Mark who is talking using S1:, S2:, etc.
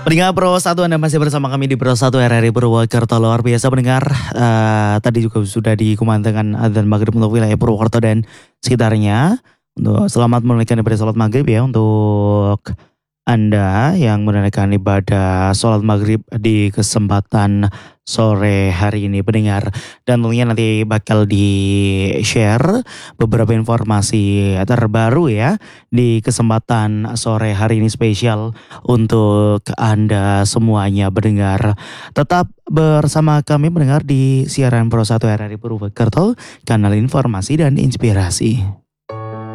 S1: Pendengar Pro 1 Anda masih bersama kami di Pro 1 RRI Purwokerto. Luar biasa pendengar, tadi juga sudah dikumandangkan adzan maghrib untuk wilayah Purwokerto dan sekitarnya. Untuk selamat menunaikan ibadah sholat maghrib ya untuk Anda yang menunaikan ibadah sholat maghrib di kesempatan sore hari ini pendengar. Dan tentunya nanti bakal di-share beberapa informasi terbaru ya di kesempatan sore hari ini spesial untuk Anda semuanya pendengar. Tetap bersama kami mendengar di siaran Pro 1 RRI Purwokerto, kanal informasi dan inspirasi.